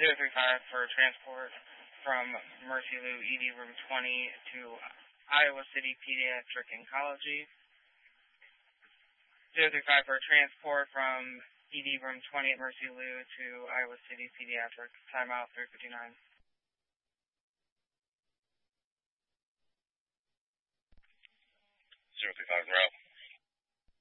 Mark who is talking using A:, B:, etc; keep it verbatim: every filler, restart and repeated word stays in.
A: zero three five for transport from Mercy Lou E D Room twenty to Iowa City Pediatric Oncology. zero three five for transport from E D Room twenty at Mercy Lou to Iowa City Pediatric. Timeout three fifty-nine.
B: zero three five, route.